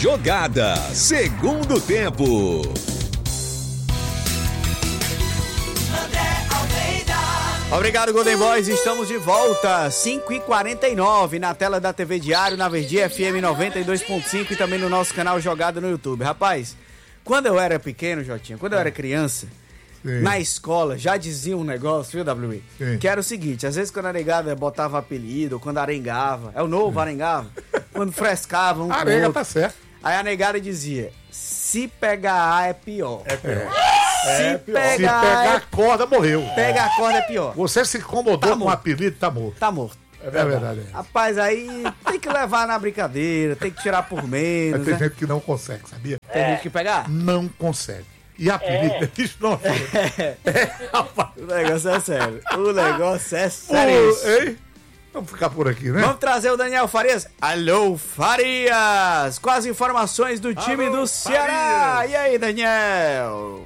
Jogada, segundo tempo. Obrigado, Golden Boys. Estamos de volta, 5h49, na tela da TV Diário, na Verdi FM 92.5 e também no nosso canal Jogada no YouTube. Rapaz, quando eu era pequeno, Jotinha, quando eu era criança, na escola, já dizia um negócio, viu, WI? Que era o seguinte, às vezes quando a negada botava apelido, ou quando arengava, é o novo arengava, quando frescava um com Arenga, outro, tá certo. aí a negada dizia, se pegar A é pior. É pior. Se Se pegar a corda, morreu. Pega a corda é pior. Você se incomodou com o apelido, tá morto. Tá morto. É verdade. Rapaz, aí tem que levar na brincadeira, tem que tirar por menos. Mas tem né? gente que não consegue, sabia? Tem gente que pegar? Não consegue. E apelido, isso não rapaz. O negócio é sério. O negócio é sério. Ei? Vamos ficar por aqui, né? Vamos trazer o Daniel Farias. Alô, Farias! Com as informações do time do Ceará. Farias. E aí, Daniel?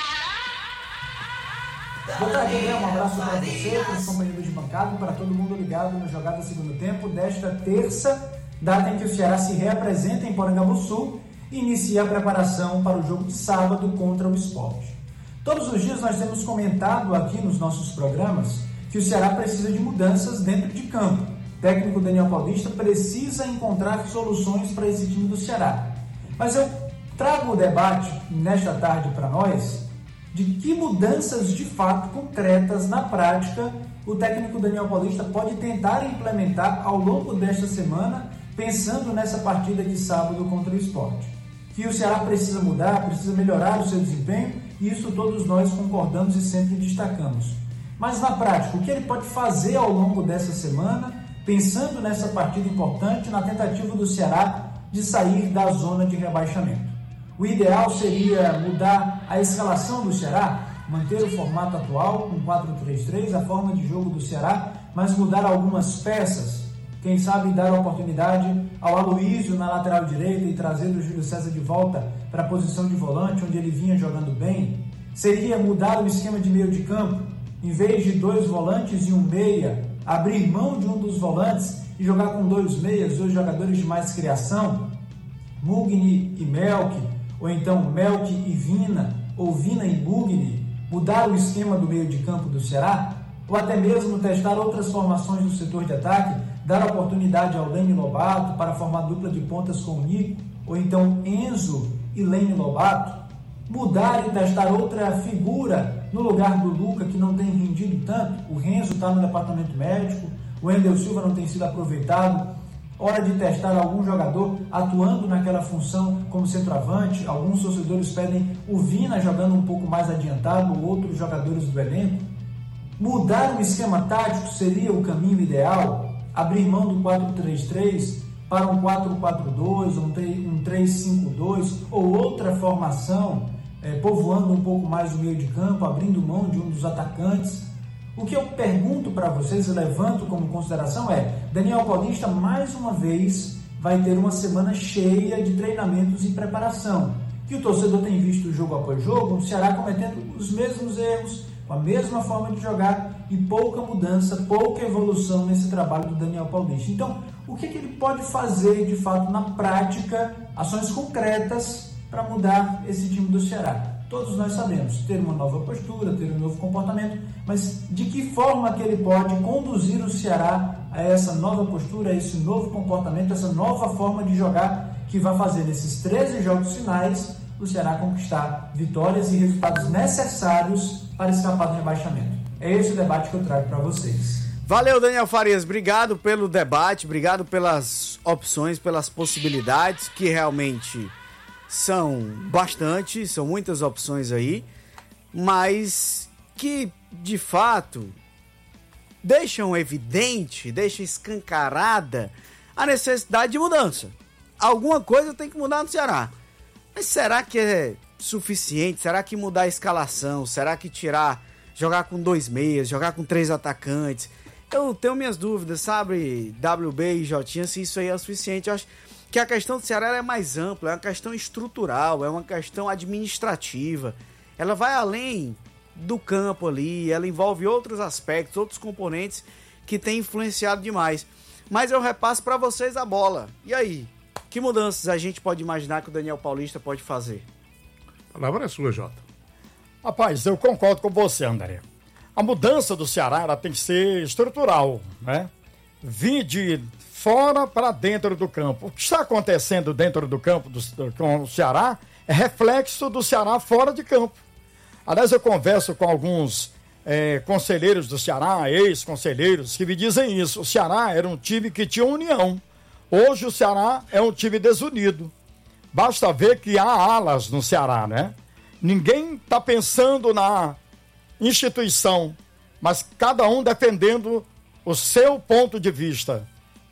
Boa tarde, André. Um abraço para você, para os companheiros de bancada e para todo mundo ligado no Jogada Segundo Tempo desta terça, data em que o Ceará se reapresenta em Porangabuçu e inicia a preparação para o jogo de sábado contra o Sport. Todos os dias nós temos comentado aqui nos nossos programas que o Ceará precisa de mudanças dentro de campo. O técnico Daniel Paulista precisa encontrar soluções para esse time do Ceará. Mas eu trago o debate nesta tarde para nós de que mudanças de fato concretas na prática o técnico Daniel Paulista pode tentar implementar ao longo desta semana, pensando nessa partida de sábado contra o Sport. Que o Ceará precisa mudar, precisa melhorar o seu desempenho, e isso todos nós concordamos e sempre destacamos. Mas na prática, o que ele pode fazer ao longo dessa semana, pensando nessa partida importante, na tentativa do Ceará de sair da zona de rebaixamento? O ideal seria mudar a escalação do Ceará, manter o formato atual, com 4-3-3, a forma de jogo do Ceará, mas mudar algumas peças. Quem sabe dar a oportunidade ao Aloísio na lateral direita e trazer o Júlio César de volta para a posição de volante, onde ele vinha jogando bem. Seria mudar o esquema de meio de campo, em vez de 2 volantes e um meia, abrir mão de um dos volantes e jogar com 2 meias, 2 jogadores de mais criação, Mugni e Melk, ou então Melk e Vina, ou Vina e Mugni, mudar o esquema do meio de campo do Ceará, ou até mesmo testar outras formações do setor de ataque, dar a oportunidade ao Lene Lobato para formar dupla de pontas com o Nico, ou então Enzo e Lene Lobato, mudar e testar outra figura no lugar do Luca, que não tem rendido tanto. O Renzo está no departamento médico, o Wendel Silva não tem sido aproveitado. Hora de testar algum jogador atuando naquela função como centroavante. Alguns torcedores pedem o Vina jogando um pouco mais adiantado, ou outros jogadores do elenco. Mudar o esquema tático seria o caminho ideal. Abrir mão do 4-3-3 para um 4-4-2, um 3-5-2 ou outra formação, povoando um pouco mais o meio de campo, abrindo mão de um dos atacantes. O que eu pergunto para vocês e levanto como consideração é: Daniel Paulista mais uma vez vai ter uma semana cheia de treinamentos e preparação, que o torcedor tem visto jogo após jogo, o Ceará cometendo os mesmos erros, com a mesma forma de jogar e pouca mudança, pouca evolução nesse trabalho do Daniel Paulista. Então, o que ele pode fazer de fato na prática, ações concretas para mudar esse time do Ceará? Todos nós sabemos, ter uma nova postura, ter um novo comportamento, mas de que forma que ele pode conduzir o Ceará a essa nova postura, a esse novo comportamento, essa nova forma de jogar que vai fazer nesses 13 jogos finais o Ceará conquistar vitórias e resultados necessários para escapar do rebaixamento. É esse o debate que eu trago para vocês. Valeu, Daniel Farias. Obrigado pelo debate, obrigado pelas opções, pelas possibilidades, que realmente são bastante, são muitas opções aí, mas que, de fato, deixam evidente, deixam escancarada a necessidade de mudança. Alguma coisa tem que mudar no Ceará. Mas será que é suficiente? Será que mudar a escalação? Será que jogar com 2 meias, jogar com 3 atacantes? Eu tenho minhas dúvidas, sabe, WB e Jotinha, se isso aí é o suficiente. Eu acho que a questão do Ceará é mais ampla, é uma questão estrutural, é uma questão administrativa. Ela vai além do campo ali, ela envolve outros aspectos, outros componentes que têm influenciado demais. Mas eu repasso para vocês a bola. E aí? Que mudanças a gente pode imaginar que o Daniel Paulista pode fazer? A palavra é sua, Jota. Rapaz, eu concordo com você, André. A mudança do Ceará ela tem que ser estrutural, né? Vir de fora para dentro do campo. O que está acontecendo dentro do campo com o Ceará é reflexo do Ceará fora de campo. Aliás, eu converso com alguns conselheiros do Ceará, ex-conselheiros, que me dizem isso. O Ceará era um time que tinha união. Hoje o Ceará é um time desunido. Basta ver que há alas no Ceará, né? Ninguém está pensando na instituição, mas cada um defendendo o seu ponto de vista.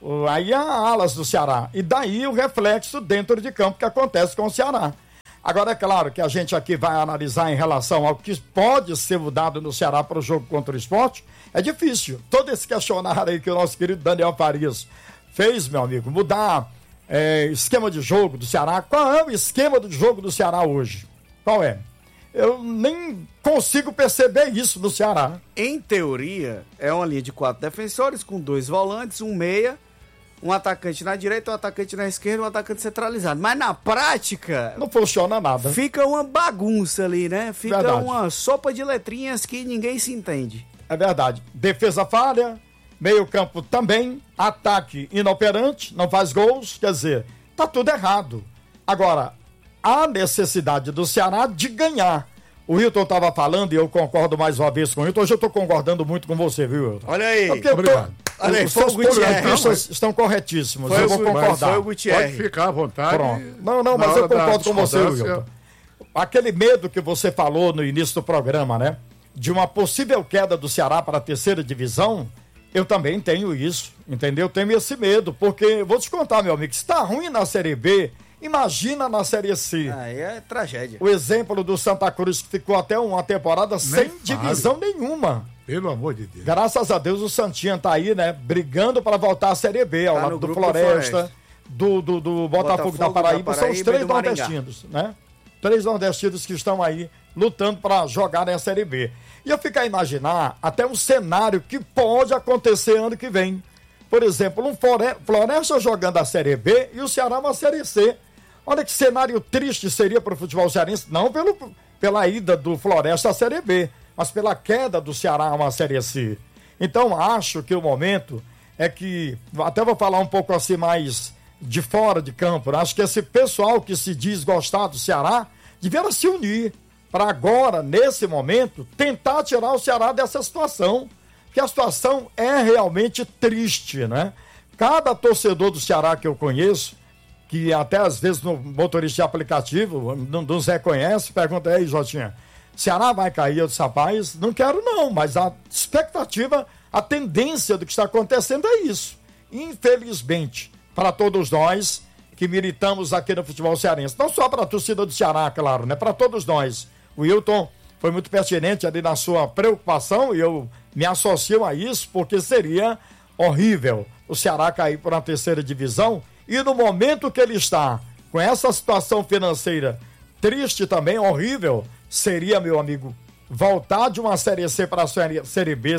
Aí há alas do Ceará. E daí o reflexo dentro de campo que acontece com o Ceará. Agora, é claro que a gente aqui vai analisar em relação ao que pode ser mudado no Ceará para o jogo contra o Sport. É difícil. Todo esse questionário aí que o nosso querido Daniel Farias fez, meu amigo, mudar esquema de jogo do Ceará. Qual é o esquema de jogo do Ceará hoje? Qual é? Eu nem consigo perceber isso no Ceará. Em teoria, é uma linha de 4 defensores com 2 volantes, um meia, um atacante na direita, um atacante na esquerda, um atacante centralizado. Mas na prática... não funciona nada. Fica uma bagunça ali, né? Fica verdade. Uma sopa de letrinhas que ninguém se entende. É verdade. Defesa falha, meio campo também, ataque inoperante, não faz gols, quer dizer, tá tudo errado. Agora, há necessidade do Ceará de ganhar. O Wilton estava falando, e eu concordo mais uma vez com o Wilton. Hoje eu estou concordando muito com você, viu, Wilton? Olha aí. Obrigado. Olha aí, os seus pontos estão corretíssimos. Eu vou concordar. Foi o Gutierrez. Pode ficar à vontade. Pronto. Não, mas eu concordo com você, Wilton. Aquele medo que você falou no início do programa, né? De uma possível queda do Ceará para a terceira divisão, eu também tenho isso, entendeu? Eu tenho esse medo, porque, vou te contar, meu amigo, se está ruim na Série B, imagina na Série C. Aí é tragédia. O exemplo do Santa Cruz, que ficou até uma temporada sem divisão nenhuma. Pelo amor de Deus. Graças a Deus o Santinha tá aí, né? Brigando para voltar à Série B, ao lado do Floresta, do Botafogo da Paraíba. São os 3 nordestinos, né? 3 nordestinos que estão aí lutando para jogar na Série B. E eu fico a imaginar até um cenário que pode acontecer ano que vem. Por exemplo, um Floresta jogando a Série B e o Ceará uma Série C. Olha que cenário triste seria para o futebol cearense, não pela ida do Floresta à Série B, mas pela queda do Ceará a uma Série C. Então, acho que o momento é que, até vou falar um pouco assim mais de fora de campo, né? Acho que esse pessoal que se diz gostar do Ceará deveria se unir para agora, nesse momento, tentar tirar o Ceará dessa situação, porque a situação é realmente triste, né? Cada torcedor do Ceará que eu conheço, que até às vezes no motorista de aplicativo não nos reconhece, pergunta, aí, Jotinha, Ceará vai cair? Eu disse, rapaz, não quero não, mas a expectativa, a tendência do que está acontecendo é isso. Infelizmente, para todos nós que militamos aqui no futebol cearense, não só para a torcida do Ceará, claro, né? Para todos nós. O Wilton foi muito pertinente ali na sua preocupação e eu me associo a isso porque seria horrível o Ceará cair para a terceira divisão. E no momento que ele está com essa situação financeira triste também, horrível, seria, meu amigo, voltar de uma Série C para a Série B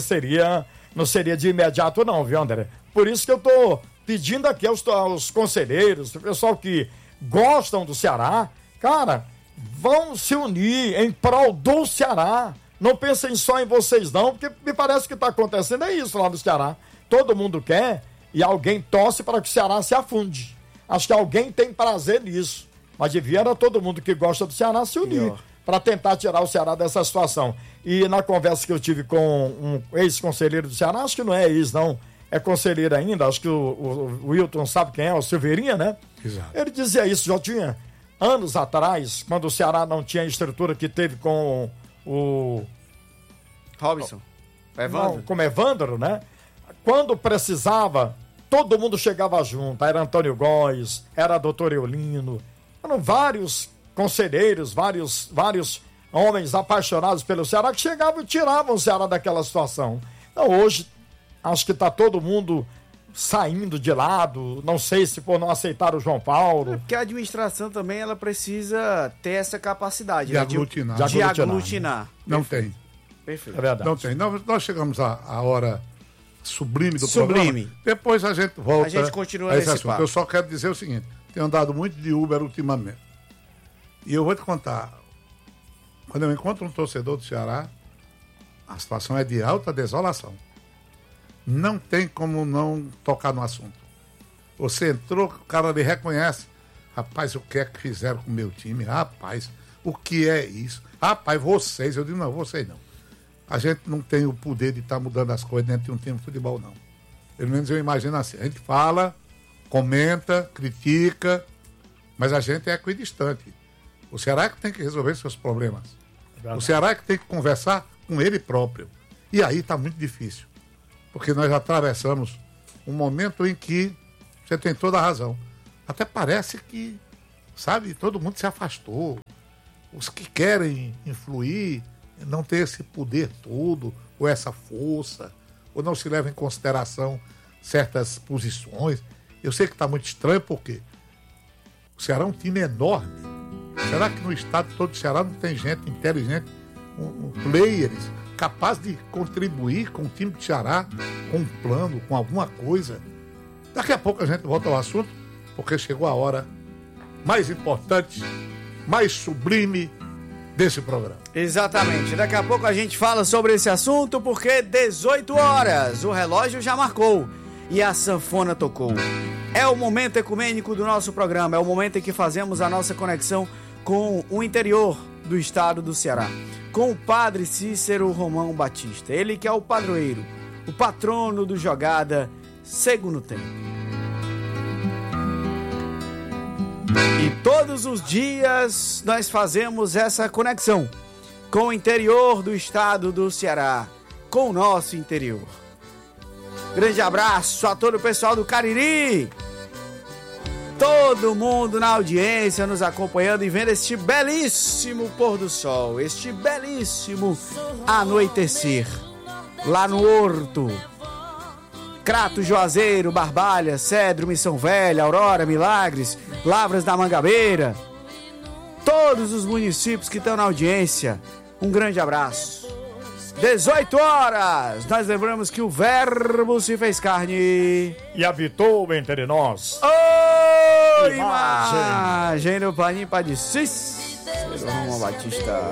não seria de imediato não, viu, André? Por isso que eu estou pedindo aqui aos conselheiros, o pessoal que gostam do Ceará, cara, vão se unir em prol do Ceará. Não pensem só em vocês não, porque me parece que está acontecendo é isso lá no Ceará. Todo mundo quer e alguém torce para que o Ceará se afunde. Acho que alguém tem prazer nisso. Mas devia era todo mundo que gosta do Ceará se unir para tentar tirar o Ceará dessa situação. E na conversa que eu tive com um ex-conselheiro do Ceará, acho que não é ex, não, é conselheiro ainda, acho que o Wilton sabe quem é, o Silveirinha, né? Exato. Ele dizia isso, Jotinha, anos atrás, quando o Ceará não tinha a estrutura que teve com o... Robinson. Evandro. Como Evandro, né? Quando precisava, todo mundo chegava junto. Era Antônio Góes, era doutor Eulino. Eram vários conselheiros, vários homens apaixonados pelo Ceará que chegavam e tiravam o Ceará daquela situação. Então hoje, acho que está todo mundo saindo de lado, não sei se por não aceitar o João Paulo. Porque a administração também ela precisa ter essa capacidade de aglutinar. De aglutinar. Não tem. Perfeito. É verdade. Não tem. Nós chegamos à hora sublime do programa. Depois a gente volta. A gente continua nesse assunto. papo. Eu só quero dizer o seguinte, tenho andado muito de Uber ultimamente. E eu vou te contar, quando eu encontro um torcedor do Ceará, a situação é de alta desolação. Não tem como não tocar no assunto. Você entrou, o cara lhe reconhece. Rapaz, o que é que fizeram com o meu time? Rapaz, o que é isso? Rapaz, vocês. Eu digo, não, vocês não. A gente não tem o poder de estar mudando as coisas dentro de um time de futebol, não. Pelo menos eu imagino assim. A gente fala, comenta, critica, mas a gente é equidistante. O Ceará é que tem que resolver seus problemas. O Ceará é que tem que conversar com ele próprio. E aí está muito difícil. Porque nós atravessamos um momento em que você tem toda a razão. Até parece que, sabe, todo mundo se afastou. Os que querem influir, não ter esse poder todo, ou essa força, ou não se leva em consideração certas posições. Eu sei que está muito estranho, porque o Ceará é um time enorme. Será que no estado todo do Ceará não tem gente inteligente, players capazes de contribuir com o time do Ceará, com um plano, com alguma coisa? Daqui a pouco a gente volta ao assunto, porque chegou a hora mais importante, mais sublime desse programa. Exatamente. Daqui a pouco a gente fala sobre esse assunto, porque 18 horas, o relógio já marcou e a sanfona tocou. É o momento ecumênico do nosso programa, é o momento em que fazemos a nossa conexão com o interior do estado do Ceará, com o padre Cícero Romão Batista, ele que é o padroeiro, o patrono do Jogada Segundo Tempo. E todos os dias nós fazemos essa conexão com o interior do estado do Ceará, com o nosso interior. Grande abraço a todo o pessoal do Cariri, todo mundo na audiência nos acompanhando e vendo este belíssimo pôr do sol, este belíssimo anoitecer lá no Horto. Crato, Juazeiro, Barbalha, Cedro, Missão Velha, Aurora, Milagres, Lavras da Mangabeira, todos os municípios que estão na audiência, um grande abraço. 18 horas, nós lembramos que o Verbo se fez carne e habitou entre nós. Oi, imagem do Paninho Padicís, Romão Batista.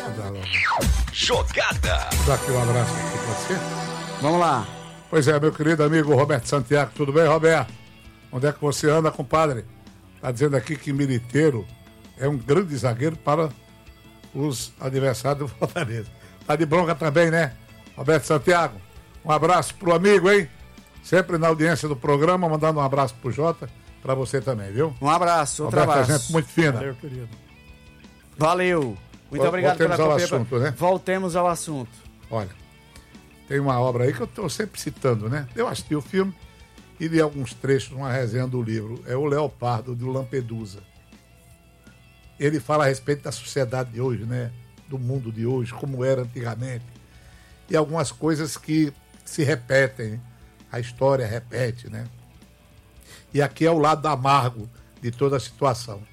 Jogada. Vou dar aqui um abraço aqui pra você. Vamos lá. Pois é, meu querido amigo Roberto Santiago, tudo bem, Roberto? Onde é que você anda, compadre? Tá dizendo aqui que Militeiro é um grande zagueiro para os adversários do Fortaleza. Tá de bronca também, né? Roberto Santiago, um abraço pro amigo, hein? Sempre na audiência do programa, mandando um abraço pro Jota, pra você também, viu? Um abraço, outro Roberto, abraço. É gente muito fina. Valeu, querido. Valeu. Muito obrigado pela companhia. Assunto, né? Voltemos ao assunto. Olha, tem uma obra aí que eu estou sempre citando, né? Eu assisti o filme e li alguns trechos, uma resenha do livro. É O Leopardo, do Lampedusa. Ele fala a respeito da sociedade de hoje, né? Do mundo de hoje, como era antigamente. E algumas coisas que se repetem. A história repete, né? E aqui é o lado amargo de toda a situação.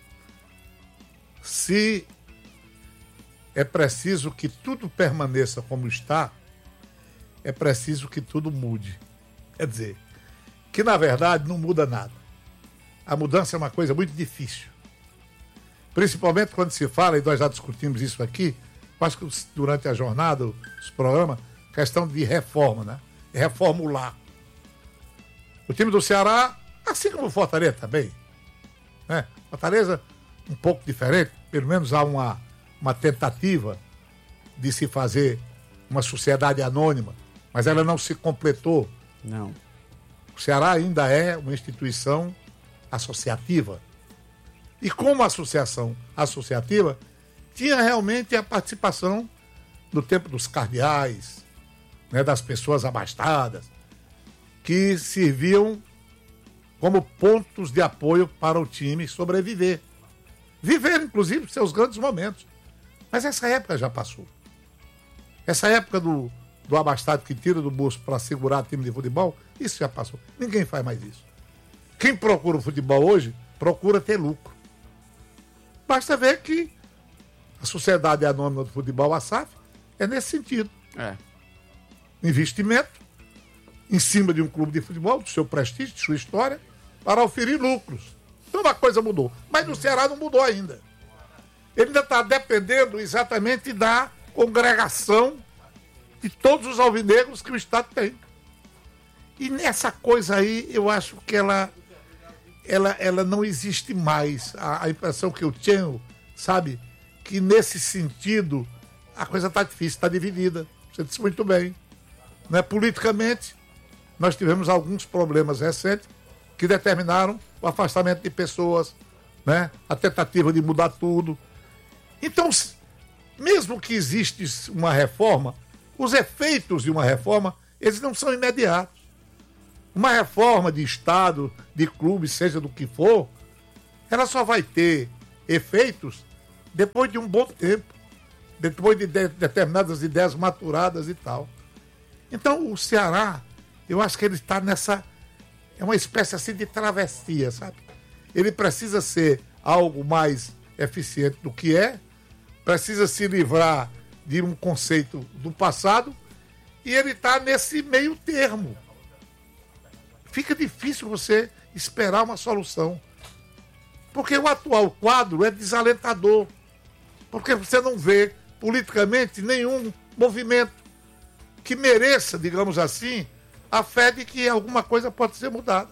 Se é preciso que tudo permaneça como está, é preciso que tudo mude. Quer dizer, que na verdade não muda nada. A mudança é uma coisa muito difícil. Principalmente quando se fala, e nós já discutimos isso aqui, acho que durante a jornada, os programas, questão de reforma, né? Reformular. O time do Ceará, assim como o Fortaleza também, né? Fortaleza um pouco diferente, pelo menos há uma tentativa de se fazer uma sociedade anônima, mas ela não se completou. Não. O Ceará ainda é uma instituição associativa. E como associação associativa, tinha realmente a participação no tempo dos cardeais, né, das pessoas abastadas, que serviam como pontos de apoio para o time sobreviver. Viver, inclusive, seus grandes momentos. Mas essa época já passou. Essa época do abastado que tira do bolso para segurar o time de futebol, isso já passou. Ninguém faz mais isso. Quem procura o futebol hoje, procura ter lucro. Basta ver que a Sociedade Anônima do Futebol, a SAF, é nesse sentido. Investimento em cima de um clube de futebol, do seu prestígio, de sua história, para oferir lucros. Então a coisa mudou. Mas no Ceará não mudou ainda. Ele ainda está dependendo exatamente da congregação de todos os alvinegros que o Estado tem. E nessa coisa aí, eu acho que ela não existe mais. A impressão que eu tenho, sabe, que nesse sentido a coisa está difícil, está dividida. Você disse muito bem. Né? Politicamente, nós tivemos alguns problemas recentes que determinaram o afastamento de pessoas, né? A tentativa de mudar tudo. Então, mesmo que existe uma reforma, os efeitos de uma reforma, eles não são imediatos. Uma reforma de Estado, de clube, seja do que for, ela só vai ter efeitos depois de um bom tempo, depois de determinadas ideias maturadas e tal. Então, o Ceará, eu acho que ele está nessa... É uma espécie assim de travessia, sabe? Ele precisa ser algo mais eficiente do que é, precisa se livrar de um conceito do passado, e ele está nesse meio termo. Fica difícil você esperar uma solução. Porque o atual quadro é desalentador. Porque você não vê, politicamente, nenhum movimento que mereça, digamos assim, a fé de que alguma coisa pode ser mudada.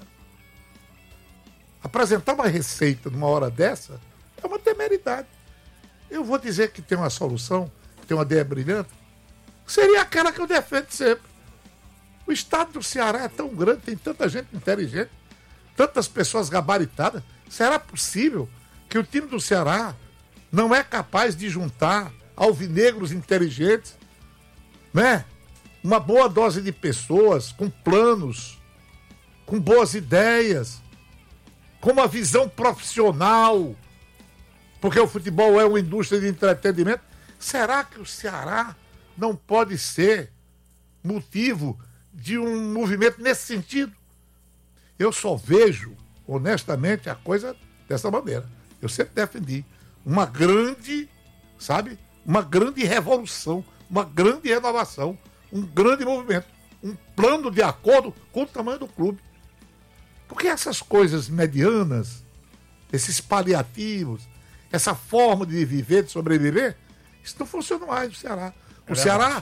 Apresentar uma receita numa hora dessa é uma temeridade. Eu vou dizer que tem uma solução, que tem uma ideia brilhante, seria aquela que eu defendo sempre. O estado do Ceará é tão grande, tem tanta gente inteligente, tantas pessoas gabaritadas. Será possível que o time do Ceará não é capaz de juntar alvinegros inteligentes, né? Uma boa dose de pessoas com planos, com boas ideias, com uma visão profissional, porque o futebol é uma indústria de entretenimento. Será que o Ceará não pode ser motivo de um movimento nesse sentido? Eu só vejo, honestamente, a coisa dessa maneira. Eu sempre defendi uma grande, sabe, uma grande revolução, uma grande renovação, um grande movimento, um plano de acordo com o tamanho do clube. Porque essas coisas medianas, esses paliativos, essa forma de viver, de sobreviver, isso não funciona mais no Ceará. O Ceará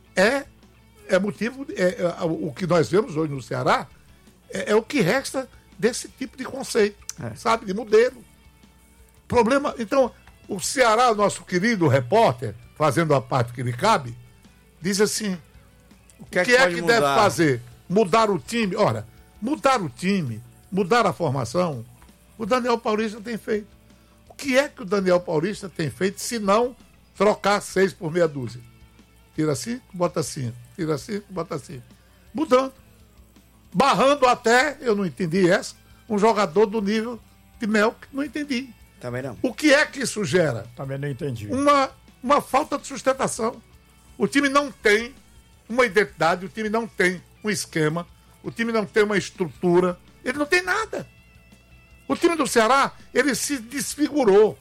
é motivo, o que nós vemos hoje no Ceará é o que resta desse tipo de conceito, sabe, de modelo. Problema, então, o Ceará, nosso querido repórter, fazendo a parte que lhe cabe, diz assim, o que é que deve fazer? Mudar o time? Ora, mudar o time, mudar a formação, o Daniel Paulista tem feito. O que é que o Daniel Paulista tem feito se não trocar 6 por meia dúzia? Tira 5, bota 5. Tira 5, bota 5. Mudando. Barrando até, eu não entendi essa, um jogador do nível de Melk, não entendi. Também não. O que é que isso gera? Também não entendi. Uma falta de sustentação. O time não tem uma identidade, o time não tem um esquema, o time não tem uma estrutura, ele não tem nada. O time do Ceará, ele se desfigurou.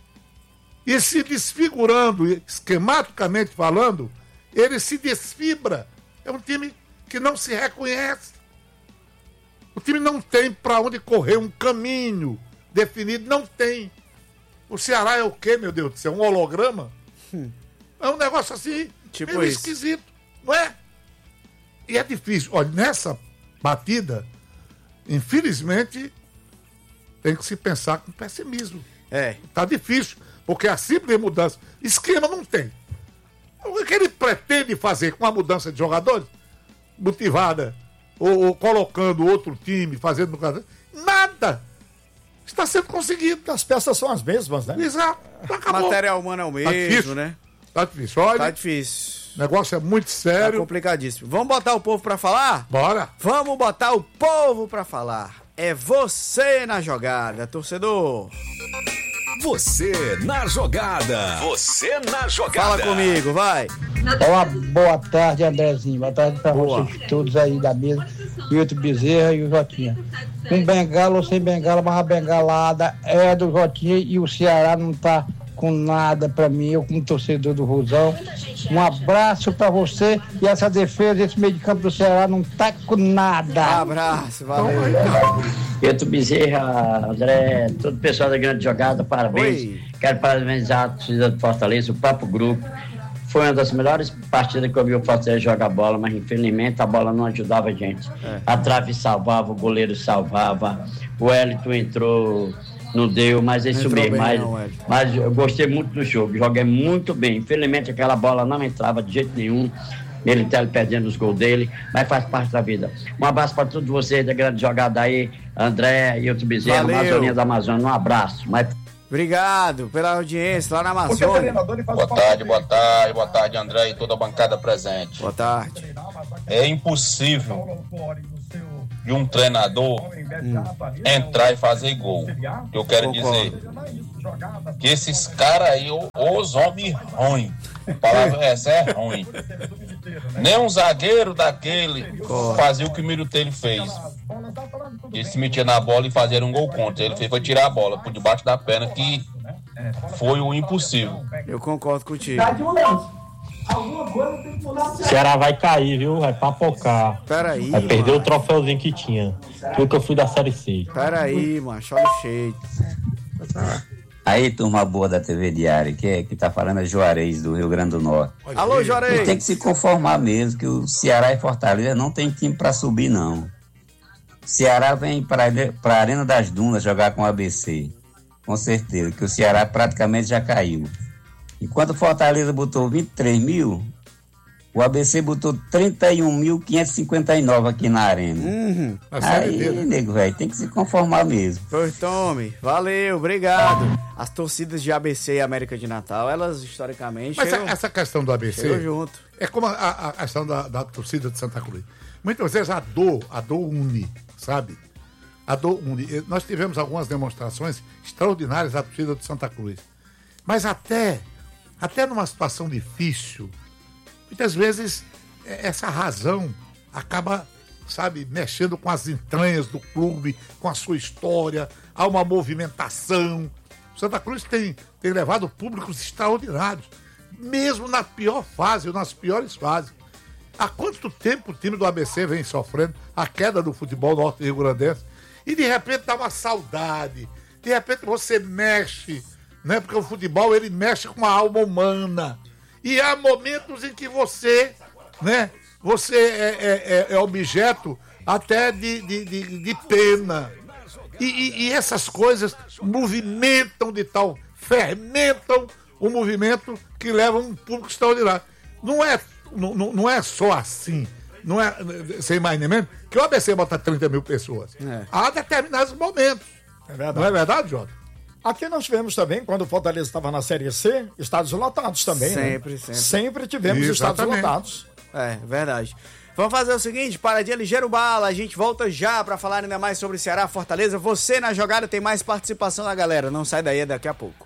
E se desfigurando, esquematicamente falando, ele se desfibra. É um time que não se reconhece. O time não tem para onde correr, um caminho definido, não tem. O Ceará é o quê, meu Deus do céu? Um holograma? É um negócio assim, tipo meio isso. esquisito, não é? E é difícil. Olha, nessa batida, infelizmente, tem que se pensar com pessimismo. Tá difícil, porque a simples mudança, esquema não tem. O que ele pretende fazer com a mudança de jogadores, motivada, ou colocando outro time, fazendo nada está sendo conseguido. As peças são as mesmas, né? Exato. Acabou. Material humano é o mesmo, né? Tá difícil. Olha, tá difícil. O negócio é muito sério. Tá complicadíssimo. Vamos botar o povo pra falar? Bora. Vamos botar o povo pra falar. É você na jogada, torcedor. Você na jogada. Você na jogada. Fala comigo, vai. Uma boa tarde, Andrezinho. Boa tarde para vocês todos aí da mesa. Milton Bezerra e o Jotinha. Com bengala ou sem bengala, mas a bengalada é do Jotinha e o Ceará não tá com nada para mim, eu como torcedor do Rosão. Um abraço para você e essa defesa, esse meio de campo do Ceará não tá com nada. Um abraço, valeu. Euto Bezerra, André, todo o pessoal da grande jogada, parabéns. Oi. Quero parabenizar a torcida do Fortaleza, o próprio grupo. Foi uma das melhores partidas que eu vi o Fortaleza jogar bola, mas infelizmente a bola não ajudava a gente. A trave salvava, o goleiro salvava, o Wellington entrou, não deu, mas é isso mesmo. Mas eu gostei muito do jogo, joguei muito bem. Infelizmente aquela bola não entrava de jeito nenhum. Ele está perdendo os gols dele, mas faz parte da vida. Um abraço para todos vocês da grande jogada aí, André e outro Bezerra, Amazônia da Amazônia. Um abraço. Obrigado pela audiência lá na Amazônia. Boa tarde, André e toda a bancada presente. Boa tarde. É impossível de um treinador entrar e fazer gol. O que eu quero dizer que esses caras aí, os homens ruins, a palavra essa é ruim. Nem um zagueiro daquele fazia o que o Mirutelli fez. Ele se metia na bola e fazia um gol contra. Ele foi tirar a bola por debaixo da perna, que foi o impossível. Eu concordo contigo. O Ceará vai cair, viu? Vai papocar. Peraí. Vai perder o troféuzinho que tinha. Foi que eu fui da Série C. Peraí, macho, olha o cheio. Aí, turma boa da TV Diário, que tá falando é Juarez, do Rio Grande do Norte. Alô, Juarez! E tem que se conformar mesmo, que o Ceará e Fortaleza não tem time pra subir, não. O Ceará vem pra Arena das Dunas jogar com o ABC. Com certeza, que o Ceará praticamente já caiu. Enquanto o Fortaleza botou 23 mil, o ABC botou 31.559 aqui na Arena. Aí, nego, velho, tem que se conformar mesmo. Pois tome, valeu, obrigado. As torcidas de ABC e América de Natal, elas historicamente... Mas essa questão do ABC junto. É como a questão da torcida de Santa Cruz. Muitas vezes a dor une, sabe? A dor une. Nós tivemos algumas demonstrações extraordinárias da torcida de Santa Cruz. Mas até numa situação difícil, muitas vezes essa razão acaba, sabe, mexendo com as entranhas do clube, com a sua história, há uma movimentação. Santa Cruz tem levado públicos extraordinários, mesmo na pior fase, ou nas piores fases. Há quanto tempo o time do ABC vem sofrendo a queda do futebol norte-rio-grandense? E de repente dá uma saudade, de repente você mexe, né? Porque o futebol, ele mexe com a alma humana. E há momentos em que você, né? Você é objeto até de pena. E essas coisas movimentam fermentam o movimento que leva um público extraordinário. Não é só assim, não é sem mais nem menos, que o ABC bota 30 mil pessoas. Há determinados momentos. Não é verdade, Jota? Aqui nós tivemos também, quando o Fortaleza estava na Série C, estádios lotados também, sempre. Sempre tivemos estádios lotados. É, verdade. Vamos fazer o seguinte, paradinha ligeiro bala, a gente volta já pra falar ainda mais sobre Ceará, Fortaleza. Você na jogada tem mais participação da galera, não sai daí, daqui a pouco.